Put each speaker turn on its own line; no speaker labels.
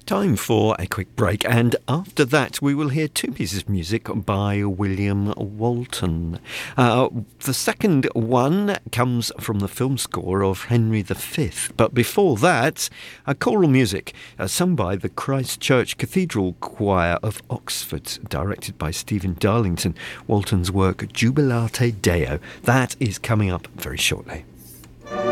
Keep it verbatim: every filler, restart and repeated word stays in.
Time for a quick break, and after that we will hear two pieces of music by William Walton. Uh, the second one comes from the film score of Henry the Fifth, but before that, a choral music uh, sung by the Christ Church Cathedral Choir of Oxford, directed by Stephen Darlington. Walton's work Jubilate Deo. That is coming up very shortly.